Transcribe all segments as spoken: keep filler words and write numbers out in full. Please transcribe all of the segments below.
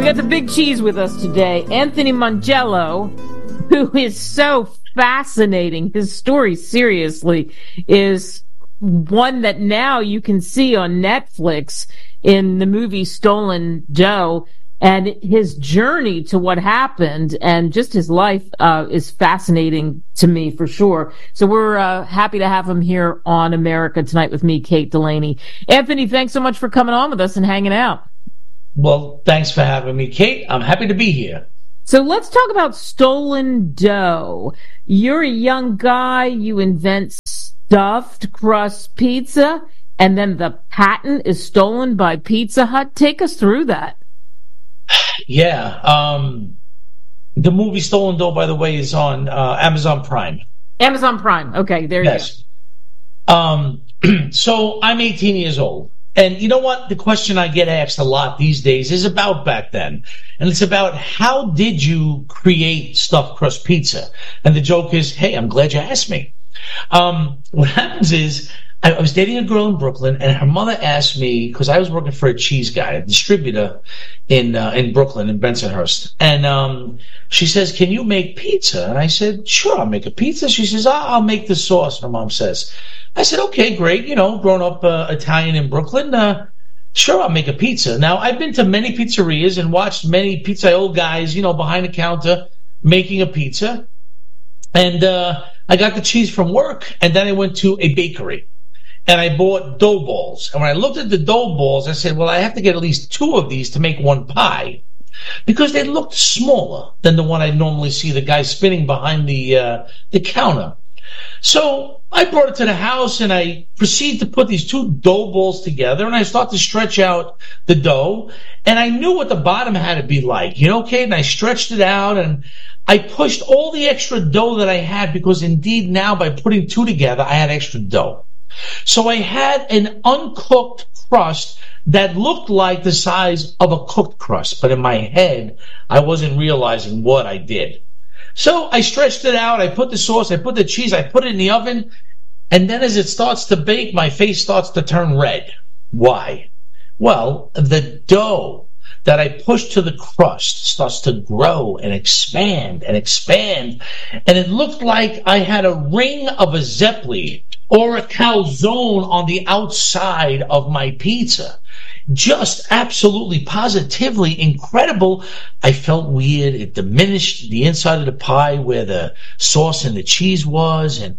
got the big cheese with us today, Anthony Mongello, who is so fascinating. His story, seriously, is one that now you can see on Netflix in the movie Stolen Joe, and his journey to what happened and just his life uh, is fascinating to me for sure. So we're uh, happy to have him here on America Tonight with me, Kate Delaney. Anthony, thanks so much for coming on with us and hanging out. Well, thanks for having me, Kate. I'm happy to be here. So let's talk about Stolen Dough. You're a young guy. You invent stuffed crust pizza, and then the patent is stolen by Pizza Hut. Take us through that. Yeah. Um, the movie Stolen Dough, by the way, is on uh, Amazon Prime. Amazon Prime. Okay, there you yes. go. Um, so I'm eighteen years old. And you know what? The question I get asked a lot these days is about back then. And it's about, how did you create stuffed crust pizza? And the joke is, hey, I'm glad you asked me. Um, what happens is, I, I was dating a girl in Brooklyn, and her mother asked me, because I was working for a cheese guy, a distributor in uh, in Brooklyn, in Bensonhurst. And um, she says, can you make pizza? And I said, sure, I'll make a pizza. She says, I'll, I'll make the sauce, her mom says. I said, okay, great. You know, grown up uh, Italian in Brooklyn, uh, sure, I'll make a pizza. Now, I've been to many pizzerias and watched many pizza guys, you know, behind the counter making a pizza. And uh, I got the cheese from work, and then I went to a bakery. And I bought dough balls. And when I looked at the dough balls, I said, well, I have to get at least two of these to make one pie, because they looked smaller than the one I normally see the guy spinning behind the uh, the counter. So I brought it to the house, and I proceeded to put these two dough balls together, and I started to stretch out the dough, and I knew what the bottom had to be like, you know, Kate? And I stretched it out, and I pushed all the extra dough that I had, because indeed now by putting two together, I had extra dough. So I had an uncooked crust that looked like the size of a cooked crust, but in my head, I wasn't realizing what I did. So I stretched it out, I put the sauce, I put the cheese, I put it in the oven, and then as it starts to bake, my face starts to turn red. Why? Well, the dough that I pushed to the crust starts to grow and expand and expand, and it looked like I had a ring of a Zeppeli or a calzone on the outside of my pizza. Just absolutely, positively incredible. I felt weird. It diminished the inside of the pie where the sauce and the cheese was, and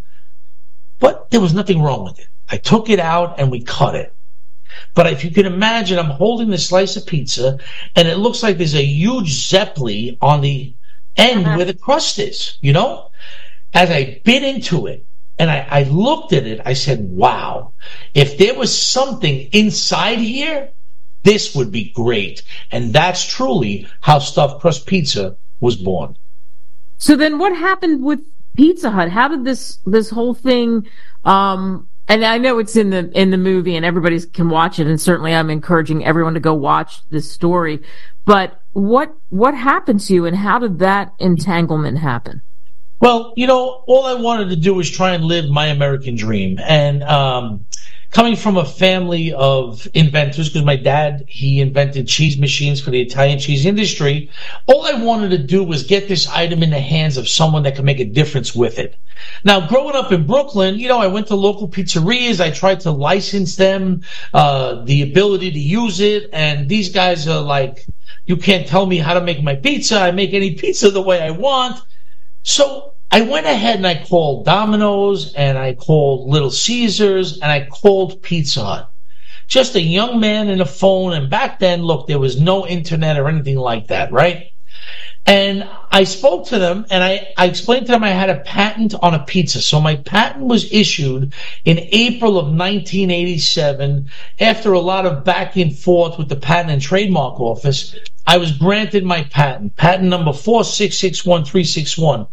but there was nothing wrong with it. I took it out and we cut it. But if you can imagine, I'm holding this slice of pizza, and it looks like there's a huge Zeppeli on the end uh-huh. where the crust is, you know? As I bit into it, and I, I looked at it, I said, wow, if there was something inside here, this would be great. And that's truly how stuffed crust pizza was born. So then what happened with Pizza Hut? How did this this whole thing, um, and I know it's in the in the movie and everybody can watch it, and certainly I'm encouraging everyone to go watch this story, but what what happened to you, and how did that entanglement happen? Well, you know, all I wanted to do was try and live my American dream. And um, coming from a family of inventors, because my dad, he invented cheese machines for the Italian cheese industry, all I wanted to do was get this item in the hands of someone that could make a difference with it. Now, growing up in Brooklyn, you know, I went to local pizzerias. I tried to license them, uh, the ability to use it. And these guys are like, you can't tell me how to make my pizza. I make any pizza the way I want. So I went ahead and I called Domino's, and I called Little Caesars, and I called Pizza Hut. Just a young man in a phone, and back then, look, there was no internet or anything like that, right? And I spoke to them, and I, I explained to them I had a patent on a pizza. So my patent was issued in April of nineteen eighty-seven. After a lot of back and forth with the Patent and Trademark Office, I was granted my patent, patent number four six six one three six one.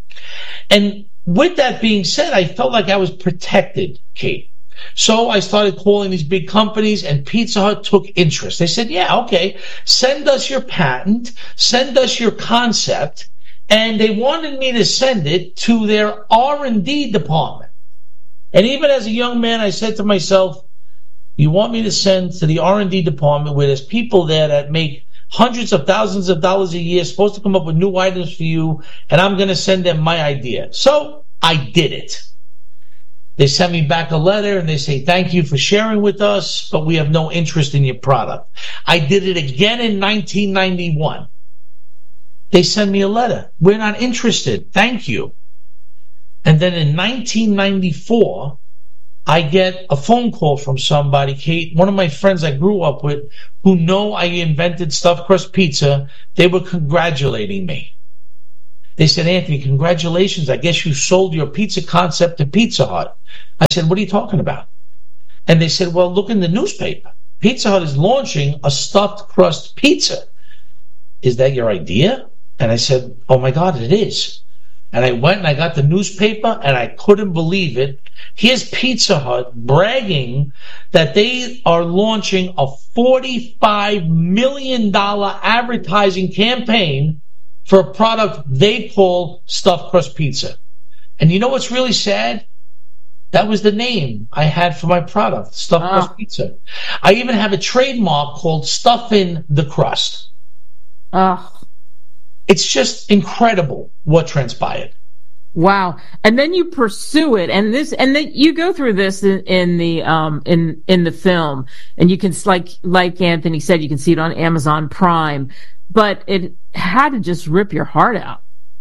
And with that being said, I felt like I was protected, Kate. So I started calling these big companies, and Pizza Hut took interest. They said, yeah, okay, send us your patent, send us your concept, and they wanted me to send it to their R and D department. And even as a young man, I said to myself, you want me to send to the R and D department where there's people there that make hundreds of thousands of dollars a year, supposed to come up with new items for you, and I'm going to send them my idea. So I did it. They sent me back a letter and they say, thank you for sharing with us, but we have no interest in your product. I did it again in nineteen ninety-one. They send me a letter. We're not interested. Thank you. And then in nineteen ninety-four, I get a phone call from somebody, Kate, one of my friends I grew up with, who know I invented stuffed crust pizza. They were congratulating me. They said, Anthony, congratulations. I guess you sold your pizza concept to Pizza Hut. I said, what are you talking about? And they said, well, look in the newspaper. Pizza Hut is launching a stuffed crust pizza. Is that your idea? And I said, oh my God, it is. And I went and I got the newspaper and I couldn't believe it. Here's Pizza Hut bragging that they are launching a forty-five million dollars advertising campaign for a product they call stuffed crust pizza. And you know what's really sad? That was the name I had for my product, stuffed crust oh. pizza. I even have a trademark called Stuffin' the Crust. Oh. It's just incredible what transpired. Wow. And then you pursue it, and this, and then you go through this in, in the, um, in, in the film, and you can, like, like Anthony said, you can see it on Amazon Prime, but it had to just rip your heart out.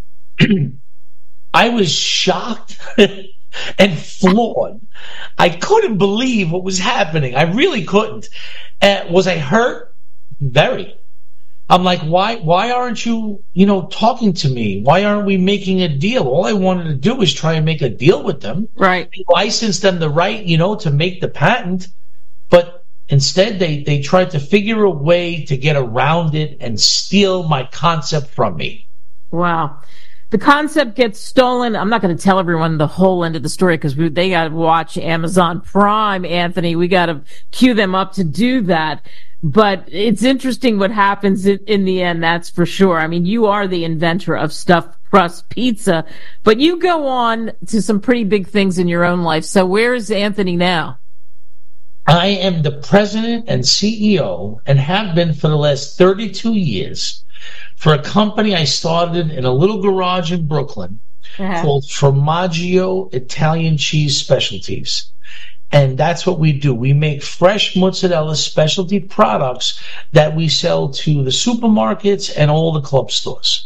I was shocked and floored. I couldn't believe what was happening. I really couldn't. Uh, was I hurt? Very. I'm like, why why aren't you, you know, talking to me? Why aren't we making a deal? All I wanted to do was try and make a deal with them. Right. License them the right, you know, to make the patent. But instead, they, they tried to figure a way to get around it and steal my concept from me. Wow. The concept gets stolen. I'm not going to tell everyone the whole end of the story because they got to watch Amazon Prime, Anthony. We got to cue them up to do that. But it's interesting what happens in, in the end, that's for sure. I mean, you are the inventor of stuffed crust pizza, but you go on to some pretty big things in your own life. So where is Anthony now? I am the president and C E O, and have been for the last thirty-two years, for a company I started in a little garage in Brooklyn uh-huh. called Formaggio Italian Cheese Specialties. And that's what we do. We make fresh mozzarella specialty products that we sell to the supermarkets and all the club stores.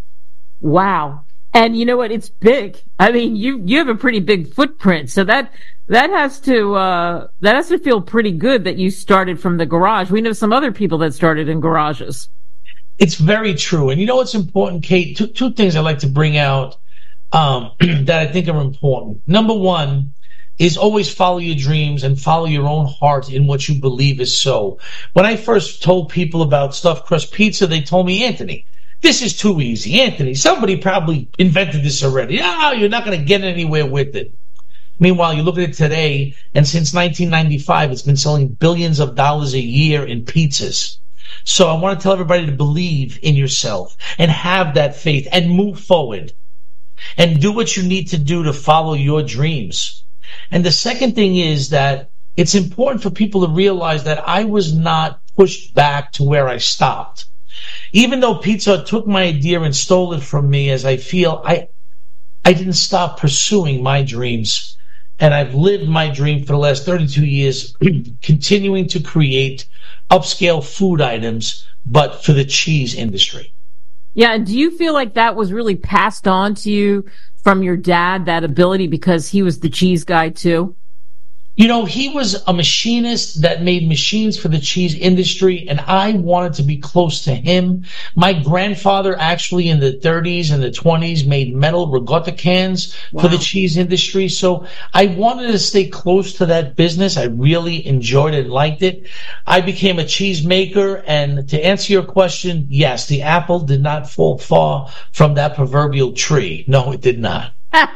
Wow. And you know what? It's big. I mean, you, you have a pretty big footprint. So that, that has to, uh, that has to feel pretty good that you started from the garage. We know some other people that started in garages. It's very true. And you know what's important, Kate? Two, two things I'd like to bring out, um, that I think are important. Number one, is always follow your dreams and follow your own heart in what you believe is so. When I first told people about stuffed crust pizza, they told me, Anthony, this is too easy. Anthony, somebody probably invented this already. Ah, you're not going to get anywhere with it. Meanwhile, you look at it today, and since nineteen ninety-five, it's been selling billions of dollars a year in pizzas. So I want to tell everybody to believe in yourself and have that faith and move forward and do what you need to do to follow your dreams. And the second thing is that it's important for people to realize that I was not pushed back to where I stopped. Even though Pizza Hut took my idea and stole it from me, as I feel, I I didn't stop pursuing my dreams. And I've lived my dream for the last thirty-two years, continuing to create upscale food items, but for the cheese industry. Yeah, and do you feel like that was really passed on to you from your dad, that ability, because he was the cheese guy too? You know, he was a machinist that made machines for the cheese industry, and I wanted to be close to him. My grandfather actually in the thirties and the twenties made metal regatta cans wow. for the cheese industry, so I wanted to stay close to that business. I really enjoyed it and liked it. I became a cheese maker, and to answer your question, yes, the apple did not fall far from that proverbial tree. No, it did not.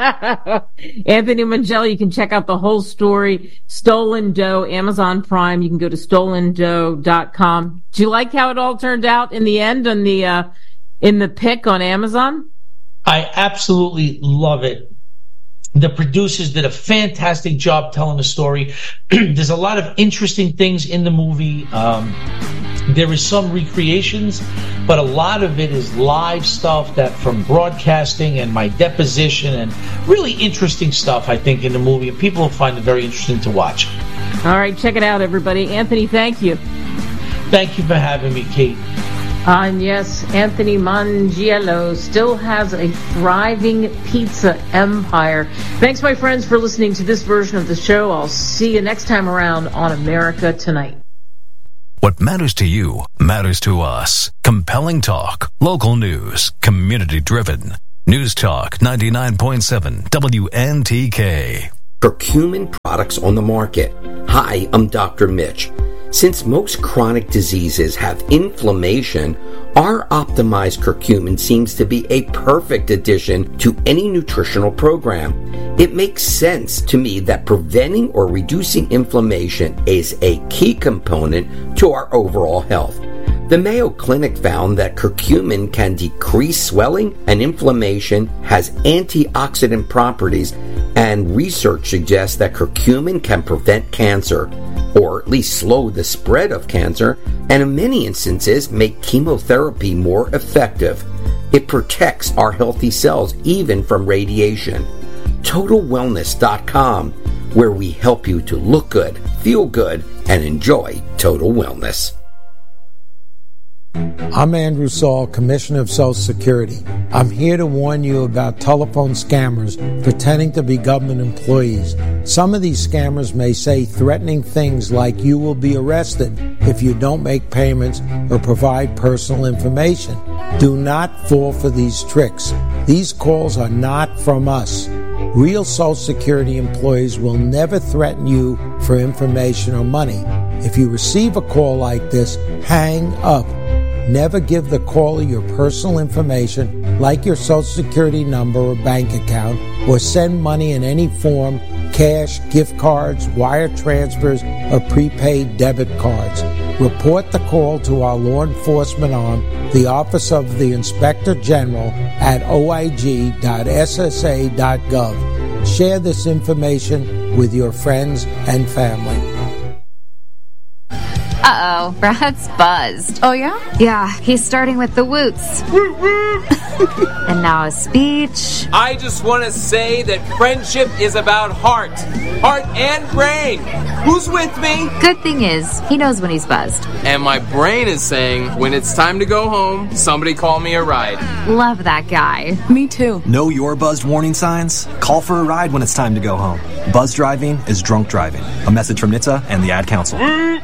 Anthony Mongello, you can check out the whole story. Stolen Dough, Amazon Prime. You can go to stolen dough dot com. Do you like how it all turned out in the end on the uh, in the pick on Amazon? I absolutely love it. The producers did a fantastic job telling the story. There's a lot of interesting things in the movie. Um, There is some recreations, but a lot of it is live stuff that from broadcasting and my deposition and really interesting stuff, I think, in the movie. And people will find it very interesting to watch. All right, check it out, everybody. Anthony, thank you. Thank you for having me, Kate. Uh, and yes, Anthony Mangiello still has a thriving pizza empire. Thanks, my friends, for listening to this version of the show. I'll see you next time around on America Tonight. What matters to you matters to us. Compelling talk, local news, community-driven. News Talk ninety-nine point seven W N T K. Curcumin products on the market. Hi, I'm Doctor Mitch. Since most chronic diseases have inflammation, our optimized curcumin seems to be a perfect addition to any nutritional program. It makes sense to me that preventing or reducing inflammation is a key component to our overall health. The Mayo Clinic found that curcumin can decrease swelling and inflammation, has antioxidant properties, and research suggests that curcumin can prevent cancer, or at least slow the spread of cancer, and in many instances make chemotherapy more effective. It protects our healthy cells even from radiation. Total Wellness dot com, where we help you to look good, feel good, and enjoy total wellness. I'm Andrew Saul, Commissioner of Social Security. I'm here to warn you about telephone scammers pretending to be government employees. Some of these scammers may say threatening things like you will be arrested if you don't make payments or provide personal information. Do not fall for these tricks. These calls are not from us. Real Social Security employees will never threaten you for information or money. If you receive a call like this, hang up. Never give the caller your personal information, like your Social Security number or bank account, or send money in any form, cash, gift cards, wire transfers, or prepaid debit cards. Report the call to our law enforcement arm, the Office of the Inspector General, at O I G dot S S A dot gov. Share this information with your friends and family. Uh-oh, Brad's buzzed. Oh, yeah? Yeah, he's starting with the woots. And now a speech. I just want to say that friendship is about heart. Heart and brain. Who's with me? Good thing is, he knows when he's buzzed. And my brain is saying, when it's time to go home, somebody call me a ride. Love that guy. Me too. Know your buzzed warning signs? Call for a ride when it's time to go home. Buzz driving is drunk driving. A message from N H T S A and the Ad Council.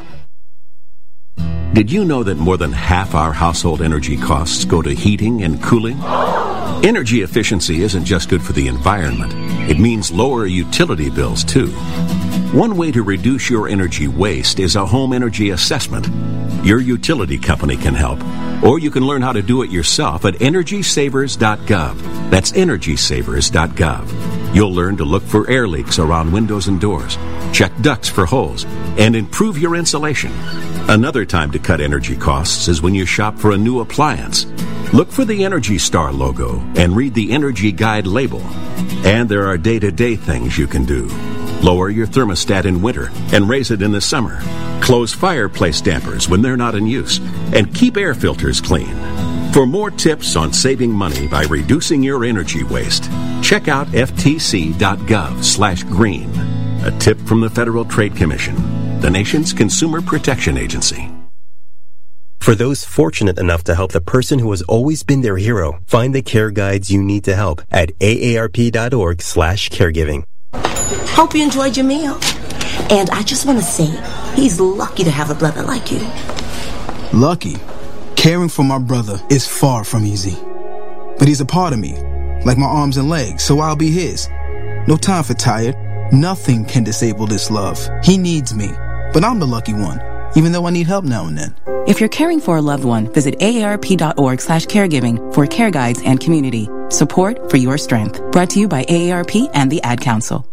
Did you know that more than half our household energy costs go to heating and cooling? Energy efficiency isn't just good for the environment. It means lower utility bills, too. One way to reduce your energy waste is a home energy assessment. Your utility company can help, or you can learn how to do it yourself at energy savers dot gov. That's energy savers dot gov. You'll learn to look for air leaks around windows and doors, check ducts for holes, and improve your insulation. Another time to cut energy costs is when you shop for a new appliance. Look for the Energy Star logo and read the Energy Guide label. And there are day-to-day things you can do. Lower your thermostat in winter and raise it in the summer. Close fireplace dampers when they're not in use. And keep air filters clean. For more tips on saving money by reducing your energy waste, check out F T C dot gov slash green. A tip from the Federal Trade Commission, the nation's consumer protection agency. For those fortunate enough to help the person who has always been their hero, find the care guides you need to help at A A R P dot org slash caregiving. Hope you enjoyed your meal. And I just want to say, he's lucky to have a brother like you. Lucky? Caring for my brother is far from easy. But he's a part of me, like my arms and legs, so I'll be his. No time for tired. Nothing can disable this love. He needs me, but I'm the lucky one, even though I need help now and then. If you're caring for a loved one, visit A A R P dot org slash caregiving for care guides and community. Support for your strength. Brought to you by A A R P and the Ad Council.